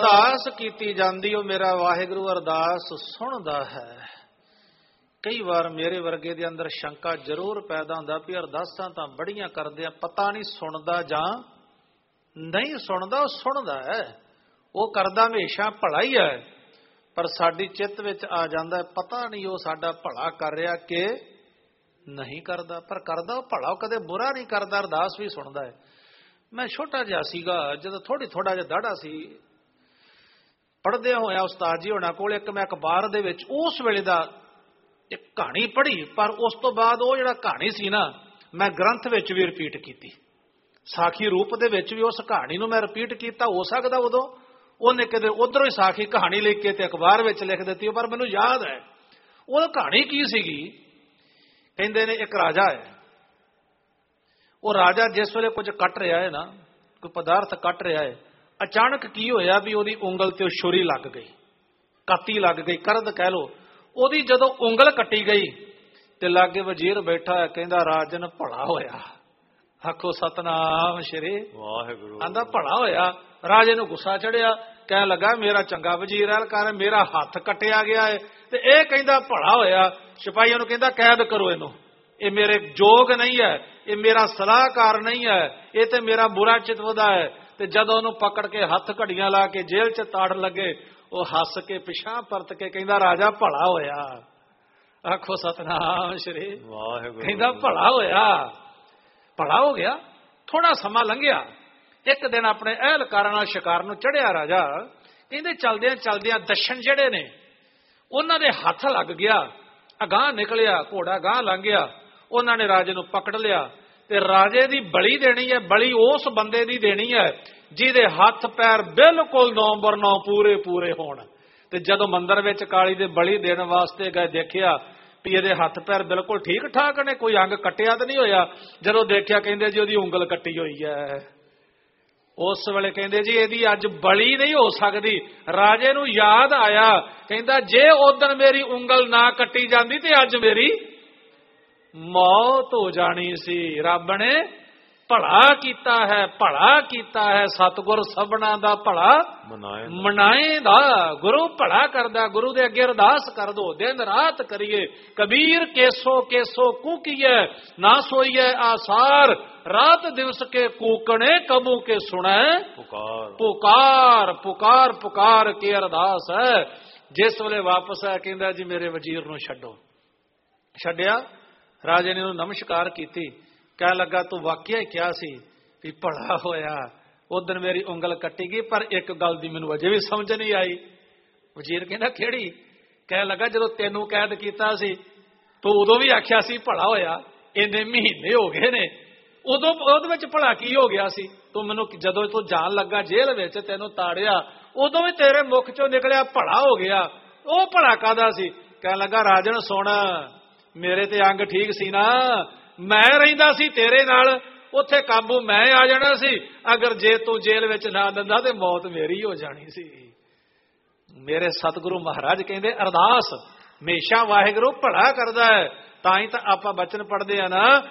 ਅਰਦਾਸ ਕੀਤੀ ਜਾਂਦੀ ਉਹ ਮੇਰਾ ਵਾਹਿਗੁਰੂ ਅਰਦਾਸ ਸੁਣਦਾ ਹੈ। ਕਈ ਵਾਰ ਮੇਰੇ ਵਰਗੇ ਦੇ ਅੰਦਰ ਸ਼ੰਕਾ ਜ਼ਰੂਰ ਪੈਦਾ ਹੁੰਦਾ ਵੀ ਅਰਦਾਸਾਂ ਤਾਂ ਬੜੀਆਂ ਕਰਦੇ ਆ, ਪਤਾ ਨਹੀਂ ਸੁਣਦਾ ਜਾਂ ਨਹੀਂ ਸੁਣਦਾ। ਉਹ ਸੁਣਦਾ ਹੈ, ਉਹ ਕਰਦਾ ਹਮੇਸ਼ਾ ਭਲਾ ਹੀ ਹੈ, ਪਰ ਸਾਡੀ ਚਿੱਤ ਵਿੱਚ ਆ ਜਾਂਦਾ ਪਤਾ ਨਹੀਂ ਉਹ ਸਾਡਾ ਭਲਾ ਕਰ ਰਿਹਾ ਕਿ ਨਹੀਂ ਕਰਦਾ। ਪਰ ਕਰਦਾ ਉਹ ਭਲਾ, ਉਹ ਕਦੇ ਬੁਰਾ ਨਹੀਂ ਕਰਦਾ, ਅਰਦਾਸ ਵੀ ਸੁਣਦਾ ਹੈ। ਮੈਂ ਛੋਟਾ ਜਿਹਾ ਸੀਗਾ, ਜਦੋਂ ਥੋੜਾ ਜਿਹਾ ਦਾੜਾ ਸੀ, ਪੜ੍ਹਦਿਆਂ ਹੋਇਆ ਉਸਤਾਦ ਜੀ ਹੋਣਾ ਕੋਲ ਇੱਕ ਮੈਂ ਅਖਬਾਰ ਦੇ ਵਿੱਚ ਉਸ ਵੇਲੇ ਦਾ ਇੱਕ ਕਹਾਣੀ ਪੜ੍ਹੀ, ਪਰ ਉਸ ਤੋਂ ਬਾਅਦ ਉਹ ਜਿਹੜਾ ਕਹਾਣੀ ਸੀ ਨਾ ਮੈਂ ਗ੍ਰੰਥ ਵਿੱਚ ਵੀ ਰਿਪੀਟ ਕੀਤੀ, ਸਾਖੀ ਰੂਪ ਦੇ ਵਿੱਚ ਵੀ ਉਸ ਕਹਾਣੀ ਨੂੰ ਮੈਂ ਰਿਪੀਟ ਕੀਤਾ। ਹੋ ਸਕਦਾ ਉਦੋਂ ਉਹਨੇ ਕਿਤੇ ਉਧਰੋਂ ਹੀ ਸਾਖੀ ਕਹਾਣੀ ਲਿਖ ਕੇ ਤੇ ਅਖਬਾਰ ਵਿੱਚ ਲਿਖ ਦਿੱਤੀ, ਪਰ ਮੈਨੂੰ ਯਾਦ ਹੈ ਉਹ ਕਹਾਣੀ ਕੀ ਸੀਗੀ। ਕਹਿੰਦੇ ਨੇ ਇੱਕ ਰਾਜਾ ਹੈ, ਉਹ ਰਾਜਾ ਜਿਸ ਵੇਲੇ ਕੁਝ ਕੱਟ ਰਿਹਾ ਹੈ ਨਾ, ਕੋਈ ਪਦਾਰਥ ਕੱਟ ਰਿਹਾ ਹੈ, ਅਚਾਨਕ ਕੀ ਹੋਇਆ ਵੀ ਉਹਦੀ ਉਂਗਲ ਤੇ ਛੁਰੀ ਲੱਗ ਗਈ, ਕਾਤੀ ਲੱਗ ਗਈ, ਕਰਦ ਕਹਿ ਲੋ। ਉਹਦੀ ਜਦੋਂ ਉਂਗਲ ਕੱਟੀ ਗਈ ਤੇ ਲਾਗੇ ਵਜ਼ੀਰ ਬੈਠਾ ਹੈ, ਕਹਿੰਦਾ ਰਾਜਨ ਭਲਾ ਹੋਇਆ। ਆਖੋ ਸਤਨਾਮ ਸ਼੍ਰੀ ਵਾਹਿਗੁਰੂ। ਆਂਦਾ ਭਲਾ ਹੋਇਆ। ਰਾਜੇ ਨੂੰ ਗੁੱਸਾ ਚੜਿਆ, ਕਹਿਣ ਲੱਗਾ ਮੇਰਾ ਚੰਗਾ ਵਜ਼ੀਰ ਹੈ, ਕਰ ਮੇਰਾ ਹੱਥ ਕੱਟਿਆ ਗਿਆ ਹੈ ਤੇ ਇਹ ਕਹਿੰਦਾ ਭਲਾ ਹੋਇਆ। ਸਿਪਾਹੀਆਂ ਨੂੰ ਕਹਿੰਦਾ ਕੈਦ ਕਰੋ ਇਹਨੂੰ, ਇਹ ਮੇਰੇ ਯੋਗ ਨਹੀਂ ਹੈ, ਇਹ ਮੇਰਾ ਸਲਾਹਕਾਰ ਨਹੀਂ ਹੈ, ਇਹ ਤੇ ਮੇਰਾ ਬੁਰਾ ਚਿਤਵਦਾ ਹੈ। ਤੇ ਜਦੋਂ ਉਹਨੂੰ ਪਕੜ ਕੇ ਹੱਥ ਘੜੀਆਂ ਲਾ ਕੇ ਜੇਲ੍ਹ 'ਚ ਤਾੜਨ ਲੱਗੇ, ਉਹ ਹੱਸ ਕੇ ਪਿਛਾਂਹ ਪਰਤ ਕੇ ਕਹਿੰਦਾ ਰਾਜਾ ਭਲਾ ਹੋਇਆ। ਆਖੋ ਸਤਨਾਮ ਸ਼੍ਰੀ ਵਾਹਿਗੁਰੂ। ਕਹਿੰਦਾ ਭਲਾ ਹੋਇਆ, ਭਲਾ ਹੋ ਗਿਆ। ਥੋੜਾ ਸਮਾਂ ਲੰਘਿਆ, ਇੱਕ ਦਿਨ ਆਪਣੇ ਅਹਿਲਕਾਰਾਂ ਨਾਲ ਸ਼ਿਕਾਰ ਨੂੰ ਚੜਿਆ ਰਾਜਾ। ਕਹਿੰਦੇ ਚਲਦਿਆਂ ਚਲਦਿਆਂ ਦਸ਼ਣ ਜਿਹੜੇ ਨੇ ਉਹਨਾਂ ਦੇ ਹੱਥ ਲੱਗ ਗਿਆ, ਅਗਾਂਹ ਨਿਕਲਿਆ, ਘੋੜਾ ਗਾਂਹ ਲੰਘ ਗਿਆ। ਉਹਨਾਂ ਨੇ ਰਾਜੇ ਨੂੰ ਪਕੜ ਲਿਆ ਤੇ ਰਾਜੇ ਦੀ ਬਲੀ ਦੇਣੀ ਹੈ। ਬਲੀ ਉਸ ਬੰਦੇ ਦੀ ਦੇਣੀ ਹੈ ਜਿਹਦੇ ਹੱਥ ਪੈਰ ਬਿਲਕੁਲ 9 ਪੂਰੇ ਪੂਰੇ ਹੋਣ। ਤੇ ਜਦੋਂ ਮੰਦਰ ਵਿੱਚ ਕਾਲੀ ਦੇ ਬਲੀ ਦੇਣ ਵਾਸਤੇ ਗਏ, ਦੇਖਿਆ ਵੀ ਇਹਦੇ ਹੱਥ ਪੈਰ ਬਿਲਕੁਲ ਠੀਕ ਠਾਕ ਨੇ, ਕੋਈ ਅੰਗ ਕੱਟਿਆ ਤਾਂ ਨਹੀਂ ਹੋਇਆ। ਜਦੋਂ ਦੇਖਿਆ ਕਹਿੰਦੇ ਜੀ ਉਹਦੀ ਉਂਗਲ ਕੱਟੀ ਹੋਈ ਹੈ। ਉਸ ਵੇਲੇ ਕਹਿੰਦੇ ਜੀ ਇਹਦੀ ਅੱਜ ਬਲੀ ਨਹੀਂ ਹੋ ਸਕਦੀ। ਰਾਜੇ ਨੂੰ ਯਾਦ ਆਇਆ, ਕਹਿੰਦਾ ਜੇ ਉਦਣ ਮੇਰੀ ਉਂਗਲ ਨਾ ਕੱਟੀ ਜਾਂਦੀ ਤੇ ਅੱਜ ਮੇਰੀ ਮੌਤ ਹੋ ਜਾਣੀ ਸੀ। ਰੱਬ ਨੇ ਭਲਾ ਕੀਤਾ ਹੈ, ਭਲਾ ਕੀਤਾ ਹੈ। ਸਤਿਗੁਰ ਸਭਨਾ ਦਾ ਭਲਾ ਮਨਾਏਦਾ। ਗੁਰੂ ਭਲਾ ਕਰਦਾ, ਗੁਰੂ ਦੇ ਅੱਗੇ ਅਰਦਾਸ ਕਰ ਦੋ, ਦਿਨ ਰਾਤ ਕਰੀਏ। ਕਬੀਰ ਕੇਸੋ ਕੇਸੋ ਕੂਕੀਏ, ਨਾ ਸੋਈਏ ਆਸਾਰ। ਰਾਤ ਦਿਵਸ ਕੇ ਕੂਕਣੇ ਕਬੂ ਕੇ ਸੁਣੈ ਪੁਕਾਰ ਪੁਕਾਰ ਪੁਕਾਰ ਕੇ ਅਰਦਾਸ ਹੈ। ਜਿਸ ਵੇਲੇ ਵਾਪਸ ਆਇਆ ਕਹਿੰਦਾ ਜੀ ਮੇਰੇ ਵਜ਼ੀਰ ਨੂੰ ਛੱਡੋ। ਛੱਡਿਆ, ਰਾਜੇ ਨੇ ਉਹਨੂੰ ਨਮਸਕਾਰ ਕੀਤੀ, ਕਹਿਣ ਲੱਗਾ ਤੂੰ ਵਾਕਿਆ ਹੀ ਕਿਹਾ ਸੀ ਵੀ ਭਲਾ ਹੋਇਆ, ਉਦਣ ਮੇਰੀ ਉਂਗਲ ਕੱਟੀ ਗਈ, ਪਰ ਇੱਕ ਗੱਲ ਦੀ ਮੈਨੂੰ ਅਜੇ ਵੀ ਸਮਝ ਨਹੀਂ ਆਈ। ਵਜ਼ੀਰ ਕਹਿੰਦਾ ਕਿਹੜੀ? ਕਹਿਣ ਲੱਗਾ ਜਦੋਂ ਤੈਨੂੰ ਕੈਦ ਕੀਤਾ ਸੀ ਤੂੰ ਉਦੋਂ ਵੀ ਆਖਿਆ ਸੀ ਭਲਾ ਹੋਇਆ, ਇੰਨੇ ਮਹੀਨੇ ਹੋ ਗਏ ਨੇ, ਉਦੋਂ ਉਹਦੇ ਵਿੱਚ ਭਲਾ ਕੀ ਹੋ ਗਿਆ ਸੀ? ਤੂੰ ਮੈਨੂੰ ਜਦੋਂ ਤੂੰ ਜਾਣ ਲੱਗਾ ਜੇਲ੍ਹ ਵਿੱਚ ਤੈਨੂੰ ਤਾੜਿਆ, ਉਦੋਂ ਵੀ ਤੇਰੇ ਮੁਖ ਚੋਂ ਨਿਕਲਿਆ ਭਲਾ ਹੋ ਗਿਆ, ਉਹ ਭਲਾ ਕਾਹਦਾ ਸੀ? ਕਹਿਣ ਲੱਗਾ ਰਾਜਨ ਸੁਣ, ਮੇਰੇ ਤੇ ਅੰਗ ਠੀਕ ਸੀ ਨਾ, ਮੈਂ ਰਹਿੰਦਾ ਸੀ ਤੇਰੇ ਨਾਲ, ਉੱਥੇ ਕਾਬੂ ਮੈਂ ਆ ਜਾਣਾ ਸੀ। ਅਗਰ ਜੇ ਤੂੰ ਜੇਲ੍ਹ ਵਿੱਚ ਨਾ ਦਿੰਦਾ ਤੇ ਮੌਤ ਮੇਰੀ ਹੋ ਜਾਣੀ ਸੀ। ਮੇਰੇ ਸਤਿਗੁਰੂ ਮਹਾਰਾਜ ਕਹਿੰਦੇ ਅਰਦਾਸ ਹਮੇਸ਼ਾ ਵਾਹਿਗੁਰੂ ਭਲਾ ਕਰਦਾ ਹੈ। ਤਾਂ ਹੀ ਤਾਂ ਆਪਾਂ ਬਚਨ ਪੜ੍ਹਦੇ ਆ ਨਾ,